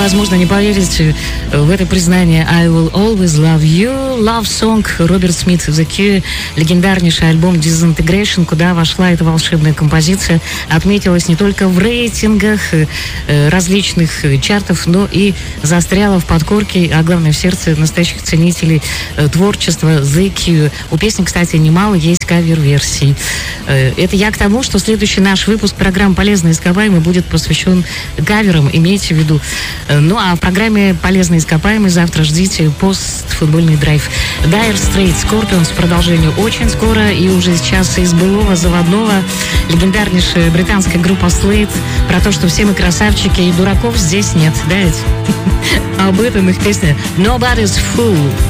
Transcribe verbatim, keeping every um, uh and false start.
невозможно не поверить в это признание. I will always love you. Love Song Роберт Смит The Cure. Легендарнейший альбом Disintegration, куда вошла эта волшебная композиция, отметилась не только в рейтингах различных чартов, но и застряла в подкорке, а главное в сердце настоящих ценителей творчества The Cure. У песни, кстати, немало есть кавер-версий. Это я к тому, что следующий наш выпуск программы «Полезные ископаемые» будет посвящен каверам, имейте в виду. Ну а в программе «Полезные ископаемые» завтра ждите постфутбольный драйв. Dire Straits, Scorpions, продолжение очень скоро, и уже сейчас из былого заводного легендарнейшая британская группа Slade про то, что все мы красавчики и дураков здесь нет, да ведь? Об этом их песня «Nobody's Fool».